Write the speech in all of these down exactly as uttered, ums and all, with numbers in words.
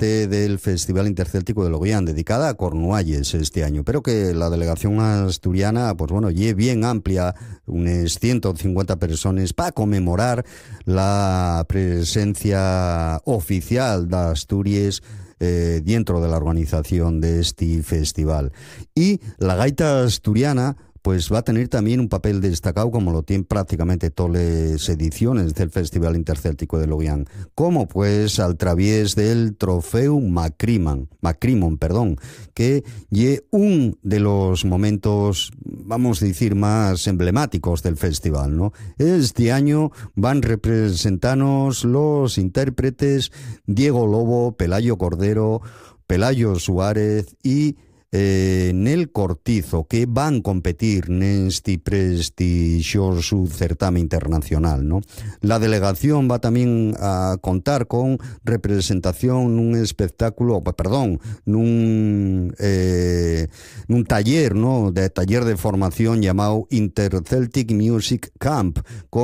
presidente del Festival Intercéltico de Loguián, dedicada a Cornualles este año, pero que la delegación asturiana, pues bueno, y bien amplia, unas ciento cincuenta personas, para conmemorar la presencia oficial de Asturias eh, dentro de la organización de este festival. Y la gaita asturiana pues va a tener también un papel destacado, como lo tienen prácticamente todas las ediciones del Festival Intercéltico de Loguián, como pues al través del Trofeu Macrimon, Macrimon, perdón, que es un de los momentos, vamos a decir, más emblemáticos del festival, ¿no? Este año van representarnos los intérpretes Diego Lobo, Pelayo Cordero, Pelayo Suárez y Eh, Nel Cortizo, que van a competir en este prestigioso certamen internacional, ¿no? La delegación va también a contar con representación en un espectáculo, perdón, en un, eh, un taller, ¿no? De taller de formación llamado Interceltic Music Camp,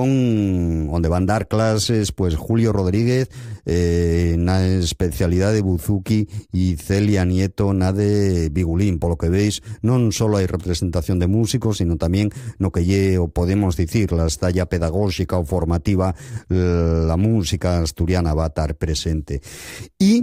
con donde van a dar clases pues Julio Rodríguez eh, en la especialidad de buzuki y Celia Nieto na de bigulí. Por lo que veis, no solo hay representación de músicos, sino también lo que lle, o podemos decir, la talla pedagógica o formativa, la música asturiana va a estar presente. Y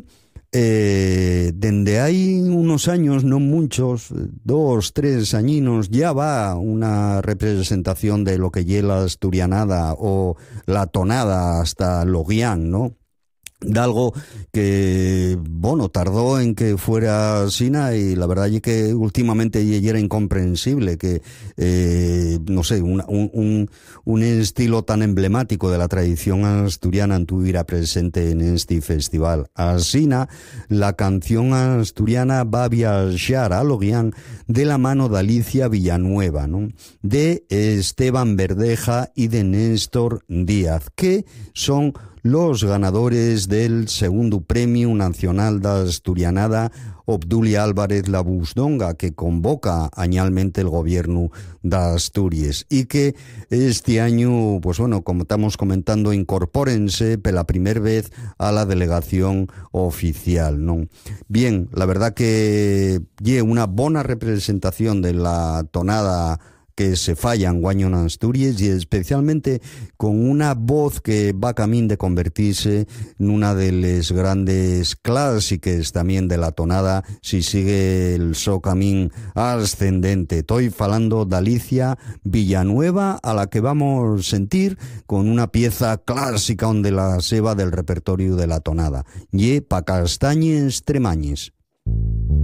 eh, desde hay unos años, no muchos, dos, tres añinos, ya va una representación de lo que lle la asturianada o la tonada hasta Loguián, ¿no? De algo que, bueno, tardó en que fuera Sina, y la verdad es que últimamente era incomprensible que, eh, no sé, un, un, un estilo tan emblemático de la tradición asturiana estuviera presente en este festival. Asina, la canción asturiana va a viajar a Loguián de la mano de Alicia Villanueva, ¿no? De Esteban Verdeja y de Néstor Díaz, que son los ganadores del segundo premio nacional de asturianada Obdulia Álvarez La Busdonga, que convoca anualmente el gobierno de Asturias, y que este año, pues bueno, como estamos comentando, incorpórense por la primera vez a la delegación oficial, ¿no? Bien, la verdad que lle una buena representación de la tonada que se falla en guaño en Asturias, y especialmente con una voz que va camino de convertirse en una de las grandes clásicas también de la tonada, si sigue el so camín ascendente. Estoy falando de Alicia Villanueva, a la que vamos a sentir con una pieza clásica donde la seba del repertorio de la tonada, Ye pa Castañes Tremañes.